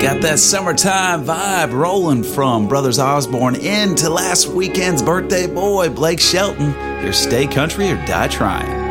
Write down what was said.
Got that summertime vibe rolling from Brothers Osborne into last weekend's birthday boy, Blake Shelton. Here's Stay Country or Die Trying.